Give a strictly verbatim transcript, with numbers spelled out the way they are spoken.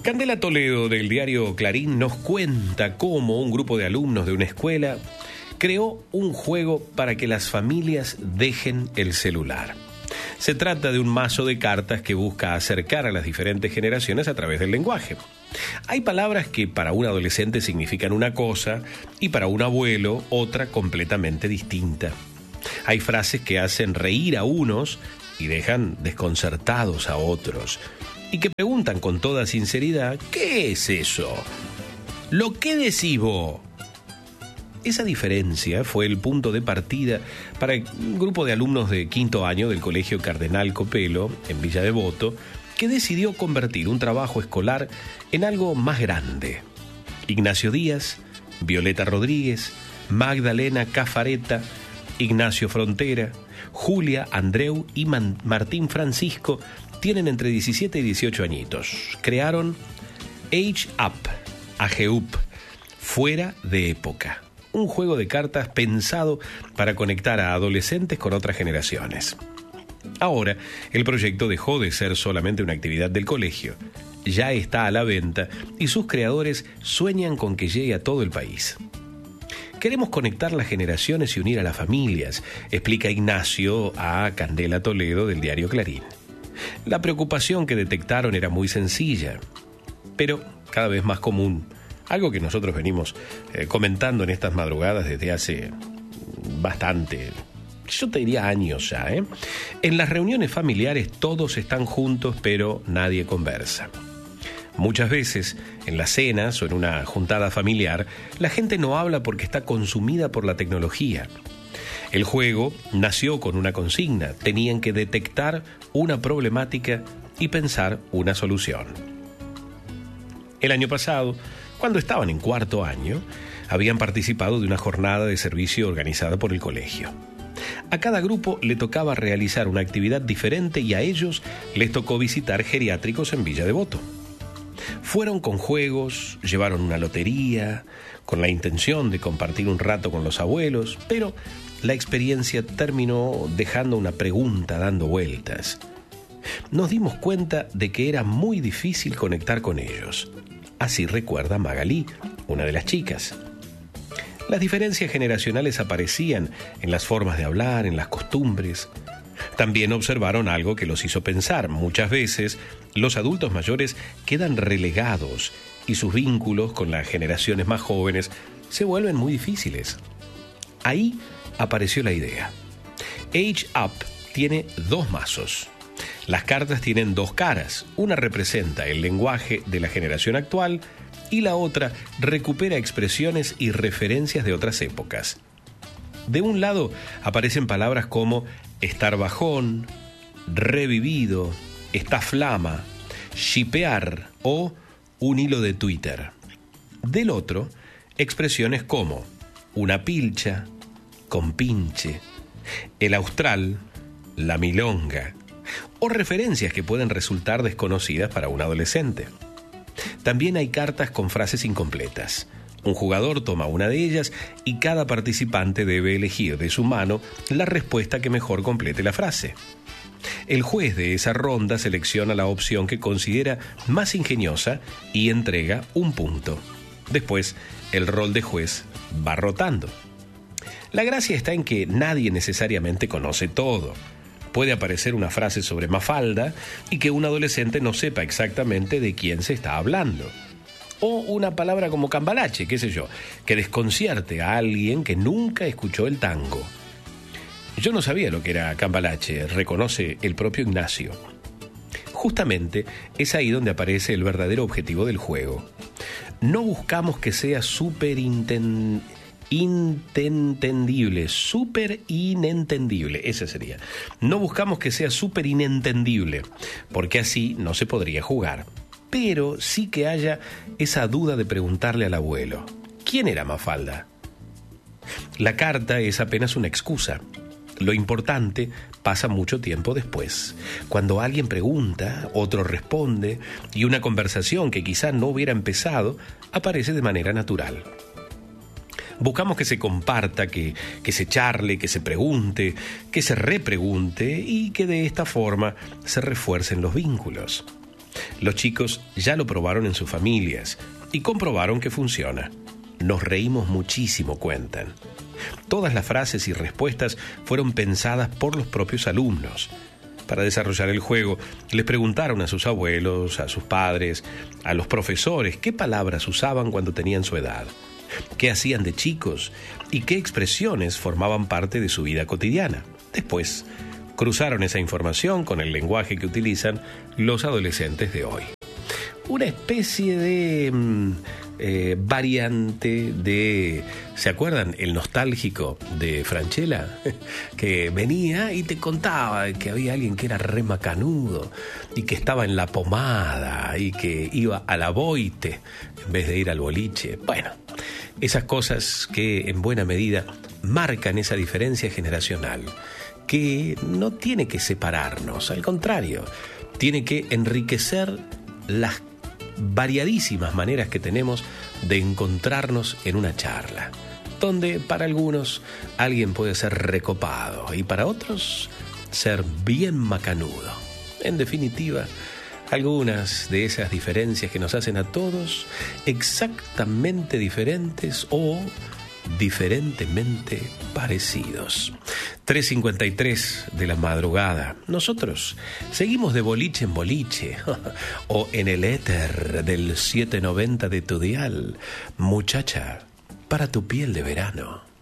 Candela Toledo, del diario Clarín, nos cuenta cómo un grupo de alumnos de una escuela creó un juego para que las familias dejen el celular. Se trata de un mazo de cartas que busca acercar a las diferentes generaciones a través del lenguaje. Hay palabras que para un adolescente significan una cosa y para un abuelo otra completamente distinta. Hay frases que hacen reír a unos y dejan desconcertados a otros, y que preguntan con toda sinceridad: ¿qué es eso? ¿Lo que decís vos? Esa diferencia fue el punto de partida para un grupo de alumnos de quinto año del Colegio Cardenal Copelo, en Villa Devoto, que decidió convertir un trabajo escolar en algo más grande. Ignacio Díaz, Violeta Rodríguez, Magdalena Cafareta, Ignacio Frontera, Julia Andreu y Man- Martín Francisco tienen entre diecisiete y dieciocho añitos. Crearon Age Up, A G U P, Fuera de Época, un juego de cartas pensado para conectar a adolescentes con otras generaciones. Ahora, el proyecto dejó de ser solamente una actividad del colegio. Ya está a la venta y sus creadores sueñan con que llegue a todo el país. Queremos conectar las generaciones y unir a las familias, explica Ignacio a Candela Toledo, del diario Clarín. La preocupación que detectaron era muy sencilla, pero cada vez más común. Algo que nosotros venimos eh, comentando en estas madrugadas desde hace bastante, yo te diría años ya, ¿eh? En las reuniones familiares todos están juntos, pero nadie conversa. Muchas veces, en las cenas o en una juntada familiar, la gente no habla porque está consumida por la tecnología. El juego nació con una consigna: tenían que detectar una problemática y pensar una solución. El año pasado, cuando estaban en cuarto año, habían participado de una jornada de servicio organizada por el colegio. A cada grupo le tocaba realizar una actividad diferente y a ellos les tocó visitar geriátricos en Villa Devoto. Fueron con juegos, llevaron una lotería, con la intención de compartir un rato con los abuelos, pero la experiencia terminó dejando una pregunta dando vueltas. Nos dimos cuenta de que era muy difícil conectar con ellos. Así recuerda Magalí, una de las chicas. Las diferencias generacionales aparecían en las formas de hablar, en las costumbres. También observaron algo que los hizo pensar. Muchas veces los adultos mayores quedan relegados y sus vínculos con las generaciones más jóvenes se vuelven muy difíciles. Ahí apareció la idea. Age Up tiene dos mazos. Las cartas tienen dos caras. Una representa el lenguaje de la generación actual y la otra recupera expresiones y referencias de otras épocas. De un lado aparecen palabras como estar bajón, revivido, está flama, shipear o un hilo de Twitter. Del otro, expresiones como una pilcha, compinche, el austral, la milonga, o referencias que pueden resultar desconocidas para un adolescente. También hay cartas con frases incompletas. Un jugador toma una de ellas y cada participante debe elegir de su mano la respuesta que mejor complete la frase. El juez de esa ronda selecciona la opción que considera más ingeniosa y entrega un punto. Después, el rol de juez va rotando. La gracia está en que nadie necesariamente conoce todo. Puede aparecer una frase sobre Mafalda y que un adolescente no sepa exactamente de quién se está hablando. O una palabra como cambalache, qué sé yo, que desconcierte a alguien que nunca escuchó el tango. Yo no sabía lo que era cambalache, reconoce el propio Ignacio. Justamente es ahí donde aparece el verdadero objetivo del juego. No buscamos que sea súper inten... inentendible, súper inentendible, ese sería. No buscamos que sea súper inentendible, porque así no se podría jugar. Pero sí que haya esa duda de preguntarle al abuelo: ¿quién era Mafalda? La carta es apenas una excusa. Lo importante pasa mucho tiempo después. Cuando alguien pregunta, otro responde, y una conversación que quizá no hubiera empezado aparece de manera natural. Buscamos que se comparta, que, que se charle, que se pregunte, que se repregunte y que de esta forma se refuercen los vínculos. Los chicos ya lo probaron en sus familias y comprobaron que funciona. Nos reímos muchísimo, cuentan. Todas las frases y respuestas fueron pensadas por los propios alumnos. Para desarrollar el juego, les preguntaron a sus abuelos, a sus padres, a los profesores qué palabras usaban cuando tenían su edad, qué hacían de chicos y qué expresiones formaban parte de su vida cotidiana. Después, cruzaron esa información con el lenguaje que utilizan los adolescentes de hoy. Una especie de mm, eh, variante de... ¿Se acuerdan? El nostálgico de Francella, que venía y te contaba que había alguien que era re macanudo y que estaba en la pomada y que iba a la boite en vez de ir al boliche. Bueno, esas cosas que en buena medida marcan esa diferencia generacional, que no tiene que separarnos, al contrario, tiene que enriquecer las variadísimas maneras que tenemos de encontrarnos en una charla, donde para algunos alguien puede ser recopado y para otros ser bien macanudo. En definitiva, algunas de esas diferencias que nos hacen a todos exactamente diferentes o diferentemente parecidos. tres cincuenta y tres de la madrugada. Nosotros seguimos de boliche en boliche o en el éter del setecientos noventa de tu dial. Muchacha, para tu piel de verano.